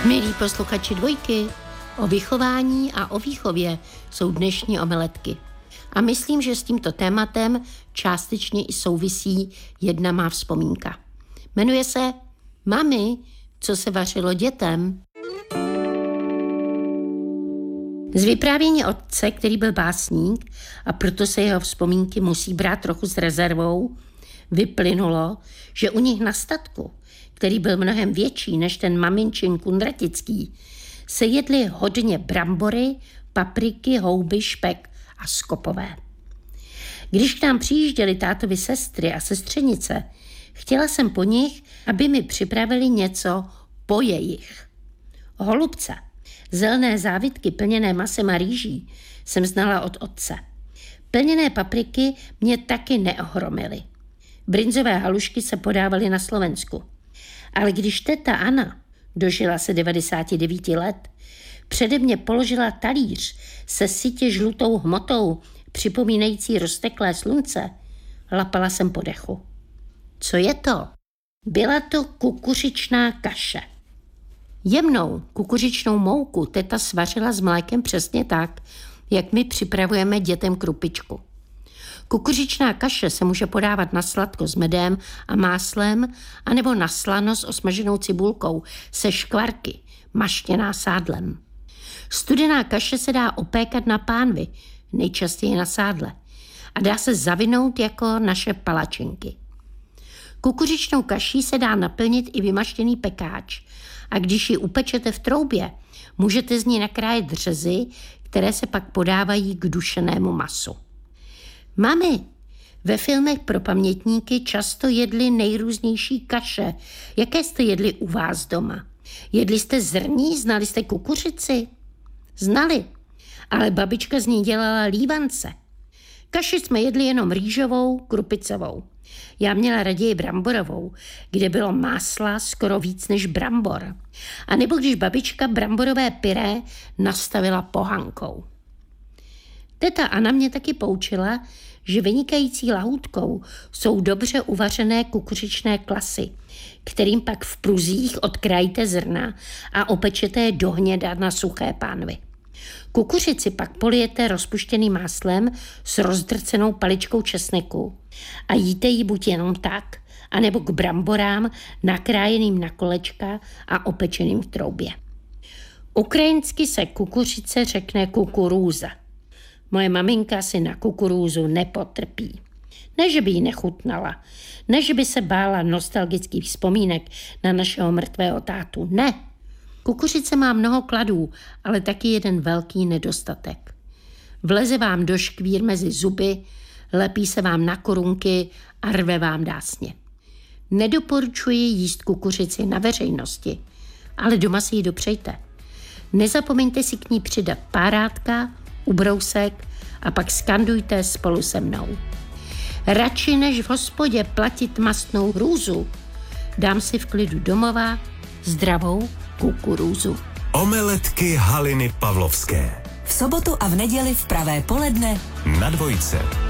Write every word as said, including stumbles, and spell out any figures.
Milí posluchači Dvojky, o vychování a o výchově jsou dnešní omeletky. A myslím, že s tímto tématem částečně i souvisí jedna má vzpomínka. Jmenuje se Mami, co se vařilo dětem. Z vyprávění otce, který byl básník a proto se jeho vzpomínky musí brát trochu s rezervou, vyplynulo, že u nich na statku, který byl mnohem větší než ten maminčin kundratický, se jedly hodně brambory, papriky, houby, špek a skopové. Když k nám přijížděly tátovi sestry a sestřenice, chtěla jsem po nich, aby mi připravili něco po jejich. Holubce, zelené závitky plněné masem a rýží, jsem znala od otce. Plněné papriky mě taky neohromily. Brinzové halušky se podávaly na Slovensku. Ale když teta Anna dožila se devadesát devět let, přede mě položila talíř se sytě žlutou hmotou, připomínající rozteklé slunce, lapala jsem po dechu. Co je to? Byla to kukuřičná kaše. Jemnou kukuřičnou mouku teta svařila s mlékem přesně tak, jak my připravujeme dětem krupičku. Kukuřičná kaše se může podávat na sladko s medem a máslem, anebo na slano s osmaženou cibulkou, se škvarky, maštěná sádlem. Studená kaše se dá opékat na pánvi, nejčastěji na sádle, a dá se zavinout jako naše palačinky. Kukuřičnou kaší se dá naplnit i vymaštěný pekáč, a když ji upečete v troubě, můžete z ní nakrájet řezy, které se pak podávají k dušenému masu. Mami, ve filmech pro pamětníky často jedli nejrůznější kaše. Jaké jste jedli u vás doma? Jedli jste zrní? Znali jste kukuřici? Znali, ale babička z ní dělala lívance. Kaši jsme jedli jenom rýžovou, krupicovou. Já měla raději bramborovou, kde bylo másla skoro víc než brambor. A nebo když babička bramborové pyré nastavila pohankou. Teta Anna mě taky poučila, že vynikající lahůdkou jsou dobře uvařené kukuřičné klasy, kterým pak v pruzích odkrájíte zrna a opečete je do hněda na suché pánvi. Kukuřici pak polijete rozpuštěným máslem s rozdrcenou paličkou česneku a jíte ji buď jenom tak, anebo k bramborám nakrájeným na kolečka a opečeným v troubě. Ukrajinsky se kukuřice řekne kukurúza. Moje maminka si na kukurúzu nepotrpí. Ne, že by jí nechutnala, ne, že by se bála nostalgických vzpomínek na našeho mrtvého tátu. Ne. Kukuřice má mnoho kladů, ale taky jeden velký nedostatek. Vleze vám do škvír mezi zuby, lepí se vám na korunky a rve vám dásně. Nedoporučuji jíst kukuřici na veřejnosti, ale doma si ji dopřejte. Nezapomeňte si k ní přidat párátka, ubrousek a pak skandujte spolu se mnou. Radši než v hospodě platit mastnou hrůzu, dám si v klidu domova zdravou kukurúzu. Omeletky Haliny Pavlovské. V sobotu a v neděli v pravé poledne na Dvojce.